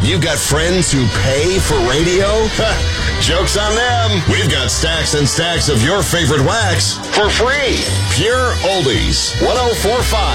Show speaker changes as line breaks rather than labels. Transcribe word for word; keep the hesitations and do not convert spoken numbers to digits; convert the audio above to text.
You got friends who pay for radio? Joke's on them. We've got stacks and stacks of your favorite wax for free. Pure Oldies. one oh four point five